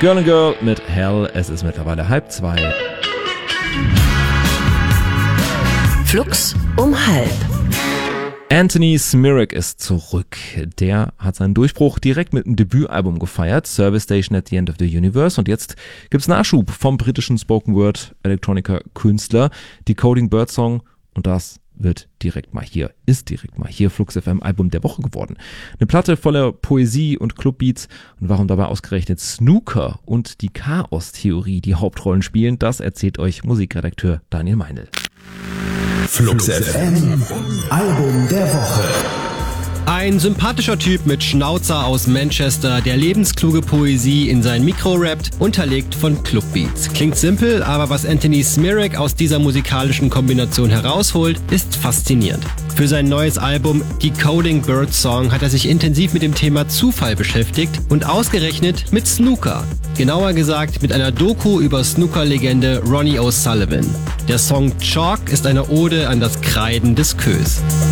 Girl and Girl mit Hell. Es ist mittlerweile 1:30. Flux um 1:30. Anthony Smirak ist zurück. Der hat seinen Durchbruch direkt mit einem Debütalbum gefeiert, Service Station at the End of the Universe. Und jetzt gibt's Nachschub vom britischen Spoken Word Electronica Künstler, Decoding Birdsong. Und das ist direkt mal hier Flux FM Album der Woche geworden. Eine Platte voller Poesie und Clubbeats. Und warum dabei ausgerechnet Snooker und die Chaos-Theorie die Hauptrollen spielen, das erzählt euch Musikredakteur Daniel Meinl. Flux FM Album der Woche. Ein sympathischer Typ mit Schnauzer aus Manchester, der lebenskluge Poesie in sein Mikro rappt, unterlegt von Clubbeats. Klingt simpel, aber was Anthony Smirak aus dieser musikalischen Kombination herausholt, ist faszinierend. Für sein neues Album Decoding Birdsong hat er sich intensiv mit dem Thema Zufall beschäftigt und ausgerechnet mit Snooker. Genauer gesagt mit einer Doku über Snooker-Legende Ronnie O'Sullivan. Der Song Chalk ist eine Ode an das Kreiden des Queues.